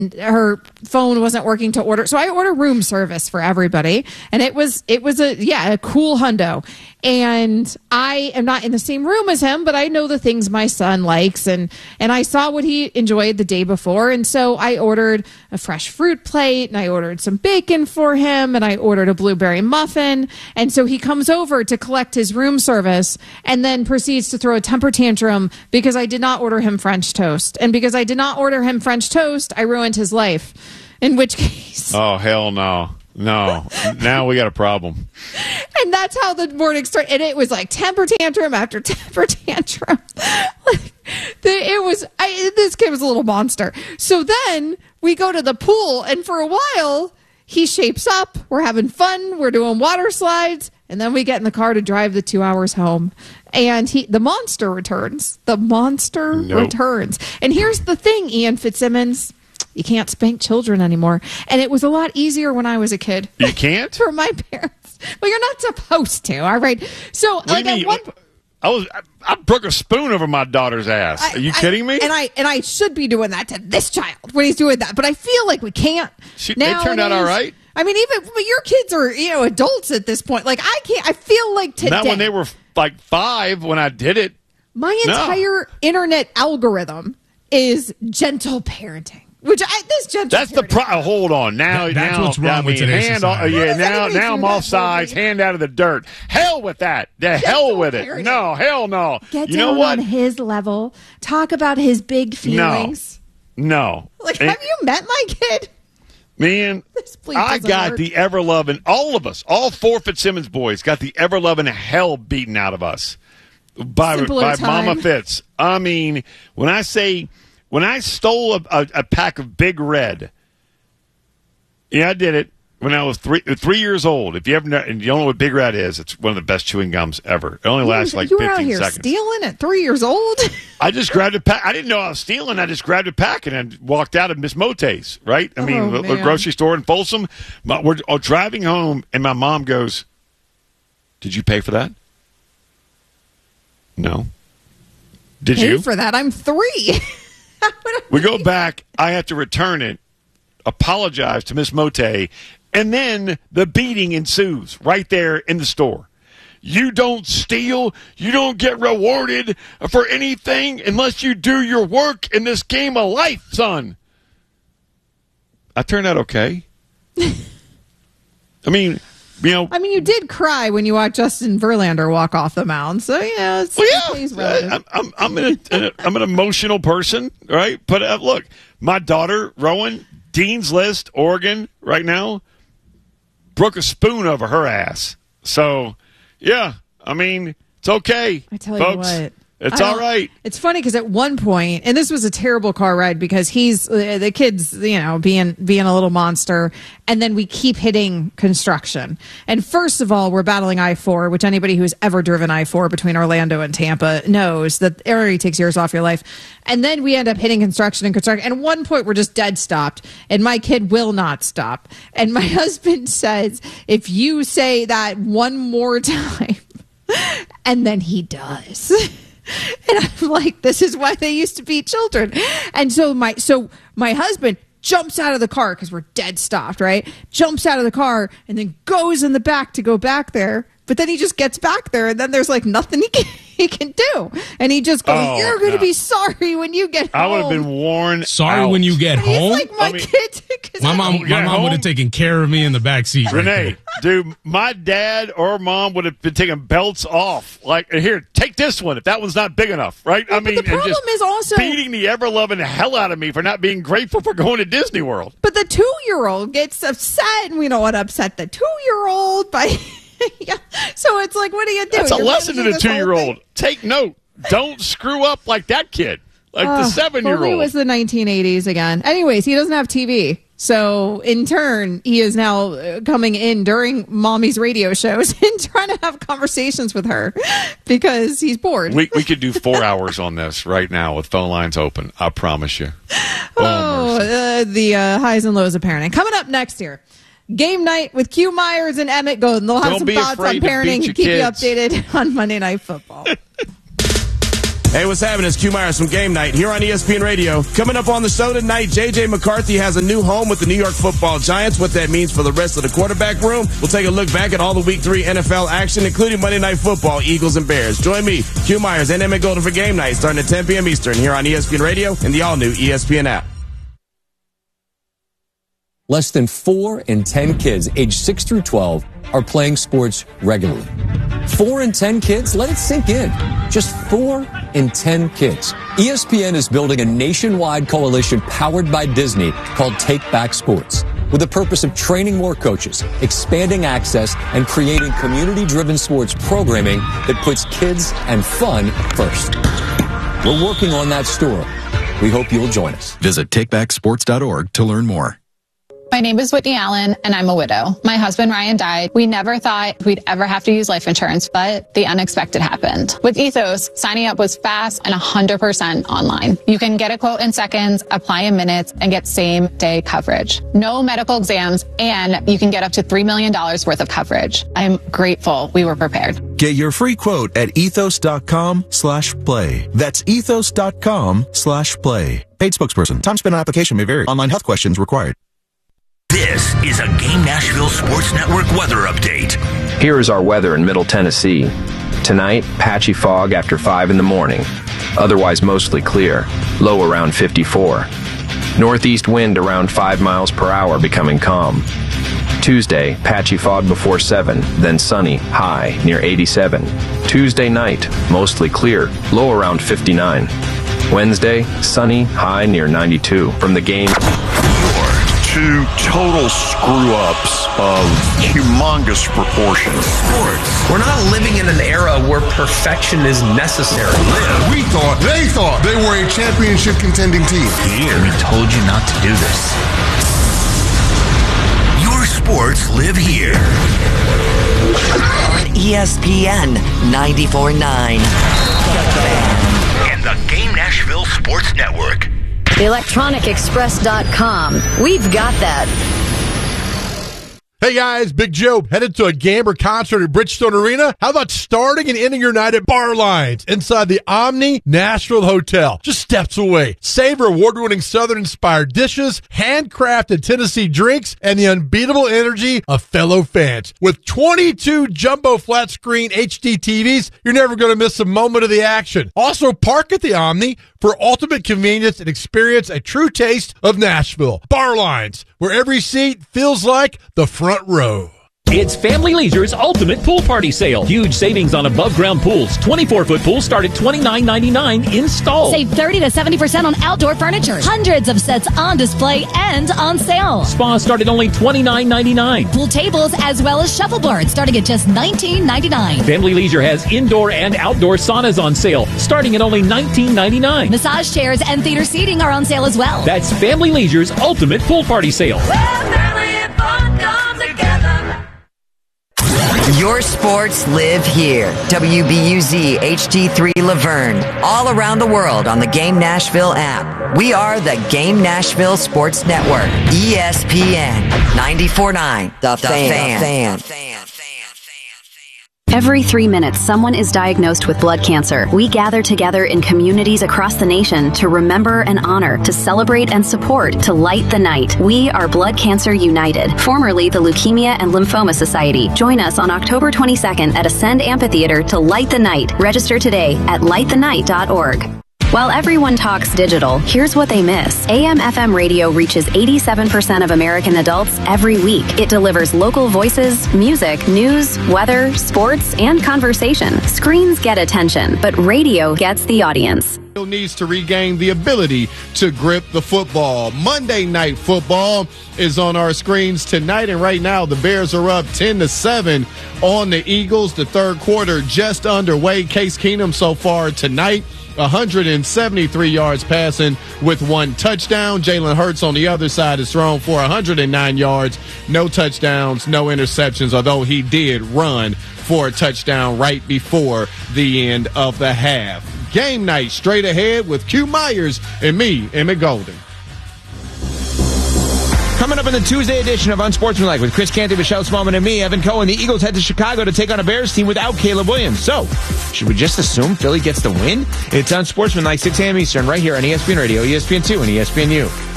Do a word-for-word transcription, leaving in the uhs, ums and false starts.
her phone wasn't working to order. So I ordered room service for everybody. And it was, it was a, yeah, a cool hundo. And I am not in the same room as him, but I know the things my son likes. And, and I saw what he enjoyed the day before. And so I ordered a fresh fruit plate and I ordered some bacon for him and I ordered a blueberry muffin. And so he comes over to collect his room service and then proceeds to throw a temper tantrum because I did not order him French toast. And because I did not order him French toast, I ruined his life. In which case... Oh, hell no. No. Now we got a problem. And that's how the morning started. And it was like temper tantrum after temper tantrum. Like, the, it was... I, this kid was a little monster. So then we go to the pool, and for a while, he shapes up. We're having fun. We're doing water slides. And then we get in the car to drive the two hours home. And he, the monster returns. The monster nope. returns. And here's the thing, Ian Fitzsimmons. You can't spank children anymore. And it was a lot easier when I was a kid. You can't? For my parents. Well, you're not supposed to, all right? So, what like, at one... I was I, I broke a spoon over my daughter's ass. I, Are you I, kidding me? And I and I should be doing that to this child when he's doing that. But I feel like we can't. She, they turned out all right. I mean, even but your kids are, you know, adults at this point. Like, I can't. I feel like today. Not when they were like five when I did it. My entire no. internet algorithm is gentle parenting. Which I this gentle That's the pro- hold on now. That, that's now, what's wrong I with mean, today's hand society. All, yeah, now now I'm off sides, hand out of the dirt. Hell with that. The hell with it. Parenting. No, hell no. Get you down know what? on his level. Talk about his big feelings. No, no. Like, and, have you met my kid? Man, I got hurt. the ever loving. All of us, all four Fitzsimmons boys, got the ever loving hell beaten out of us by Simpler by time. Mama Fitz. I mean, when I say. When I stole a, a, a pack of Big Red, yeah, I did it when I was three three years old. If you ever know, and you don't know what Big Red is, it's one of the best chewing gums ever. It only lasts you, like you were fifteen out here seconds. Stealing at three years old? I just grabbed a pack. I didn't know I was stealing. I just grabbed a pack and I walked out of Miss Mote's. Right? I mean, oh, a, a grocery store in Folsom. My, we're uh, driving home, and my mom goes, "Did you pay for that?" No. Did Pay you? for that? I'm three. We go back. I have to return it, apologize to Miss Mote, and then the beating ensues right there in the store. You don't steal. You don't get rewarded for anything unless you do your work in this game of life, son. I turned out okay. I mean, you know. I mean, you did cry when you watched Justin Verlander walk off the mound. So, yeah, it's, well, it's yeah. I'm, I'm, I'm, an, I'm an emotional person, right? But uh, look, my daughter, Rowan, Dean's List, Oregon, right now, broke a spoon over her ass. So, yeah, I mean, it's okay, I tell folks. you what. It's all right. It's funny because at one point, and this was a terrible car ride because he's uh, the kid's, you know, being being a little monster, and then we keep hitting construction. And first of all, we're battling I four, which anybody who's ever driven I four between Orlando and Tampa knows that it already takes years off your life. And then we end up hitting construction and construction. And at one point, we're just dead stopped, and my kid will not stop. And my husband says, "If you say that one more time," and then he does. And I'm like, this is why they used to beat children. And so my so my husband jumps out of the car because we're dead stopped, right? Jumps out of the car and then goes in the back to go back there. But then he just gets back there, and then there's like nothing he can, he can do. And he just goes, oh, "You're going to no. be sorry when you get home." I would have been warned. Sorry out. when you get And he's home. like my I mean, kid. My mom, my mom would have taken care of me in the back seat. Renee, right dude, my dad or mom would have been taking belts off. Like, here, take this one if that one's not big enough, right? Yeah, I but mean, the problem and just is also beating the ever loving hell out of me for not being grateful for going to Disney World. But the two-year-old gets upset, and we don't want to upset the two-year-old by. Yeah. So it's like, what do you do? That's a You're lesson to gonna the do this whole two-year-old. thing? Take note. Don't screw up like that kid, like Uh, the Only seven-year-old. it was the nineteen eighties again. Anyways, he doesn't have T V. So in turn, he is now uh, coming in during mommy's radio shows and trying to have conversations with her because he's bored. We we could do four hours on this right now with phone lines open. I promise you. Oh, uh, the uh, highs and lows of parenting. Coming up next year. Game night with Q Myers and Emmett Golden. They'll have Don't some be thoughts on afraid to parenting beat and your keep kids. you updated on Monday Night Football. Hey, what's happening? It's Q Myers from Game Night here on E S P N Radio. Coming up on the show tonight, J J McCarthy has a new home with the New York Football Giants. What that means for the rest of the quarterback room. We'll take a look back at all the Week three N F L action, including Monday Night Football, Eagles and Bears. Join me, Q Myers, and Emmett Golden for Game Night, starting at ten p.m. Eastern here on E S P N Radio and the all-new E S P N app. Less than four in ten kids aged six through twelve are playing sports regularly. Four in ten kids? Let it sink in. Just four in ten kids. E S P N is building a nationwide coalition powered by Disney called Take Back Sports, with the purpose of training more coaches, expanding access, and creating community-driven sports programming that puts kids and fun first. We're working on that story. We hope you'll join us. Visit take back sports dot org to learn more. My name is Whitney Allen, and I'm a widow. My husband, Ryan, died. We never thought we'd ever have to use life insurance, but the unexpected happened. With Ethos, signing up was fast and one hundred percent online. You can get a quote in seconds, apply in minutes, and get same-day coverage. No medical exams, and you can get up to three million dollars worth of coverage. I'm grateful we were prepared. Get your free quote at ethos.com slash play. That's ethos.com slash play. Paid spokesperson. Time spent on application may vary. Online health questions required. This is a Game Nashville Sports Network weather update. Here is our weather in Middle Tennessee. Tonight, patchy fog after five in the morning. Otherwise mostly clear. Low around fifty-four. Northeast wind around five miles per hour, becoming calm. Tuesday, patchy fog before seven, then sunny, high near eighty-seven. Tuesday night, mostly clear, low around fifty-nine. Wednesday, sunny, high near ninety-two. From the game... Two total screw-ups of humongous proportions. Sports. We're not living in an era where perfection is necessary. We thought, they thought they were a championship contending team. Here, we told you not to do this. Your sports live here. On E S P N ninety-four point nine. And the Game Nashville Sports Network. electronic express dot com. We've got that. Hey guys, Big Joe, headed to a Gamber concert at Bridgestone Arena? How about starting and ending your night at Bar Lines inside the Omni Nashville Hotel, just steps away? Savor award-winning Southern-inspired dishes, handcrafted Tennessee drinks, and the unbeatable energy of fellow fans. With twenty-two jumbo flat-screen H D T Vs, you're never going to miss a moment of the action. Also, park at the Omni for ultimate convenience and experience a true taste of Nashville. Bar Lines, where every seat feels like the front row. It's Family Leisure's ultimate pool party sale. Huge savings on above-ground pools. twenty-four foot pools start at twenty-nine ninety-nine installed. Save thirty to seventy percent on outdoor furniture. Hundreds of sets on display and on sale. Spas start at only twenty-nine ninety-nine. Pool tables as well as shuffleboards starting at just nineteen ninety-nine. Family Leisure has indoor and outdoor saunas on sale starting at only nineteen ninety-nine. Massage chairs and theater seating are on sale as well. That's Family Leisure's ultimate pool party sale. Your sports live here. W B U Z H D three Laverne. All around the world on the Game Nashville app. We are the Game Nashville Sports Network. E S P N ninety-four point nine. The, the Fan. fan. Every three minutes, someone is diagnosed with blood cancer. We gather together in communities across the nation to remember and honor, to celebrate and support, to light the night. We are Blood Cancer United, formerly the Leukemia and Lymphoma Society. Join us on October twenty-second at Ascend Amphitheater to light the night. Register today at light the night dot org. While everyone talks digital, here's what they miss. A M F M radio reaches eighty-seven percent of American adults every week. It delivers local voices, music, news, weather, sports, and conversation. Screens get attention, but radio gets the audience. Needs to regain the ability to grip the football. Monday Night Football is on our screens tonight, and right now the Bears are up ten to seven on the Eagles. The third quarter just underway. Case Keenum so far tonight, one hundred seventy-three yards passing with one touchdown. Jalen Hurts on the other side is thrown for one hundred nine yards, no touchdowns, no interceptions, although he did run for a touchdown right before the end of the half. Game night straight ahead with Q Myers and me, Emmett Golden. Coming up in the Tuesday edition of Unsportsmanlike with Chris Canty, Michelle Smallman, and me, Evan Cohen, the Eagles head to Chicago to take on a Bears team without Caleb Williams. So, should we just assume Philly gets the win? It's Unsportsmanlike, six a.m. Eastern, right here on E S P N Radio, E S P N two, and E S P N U.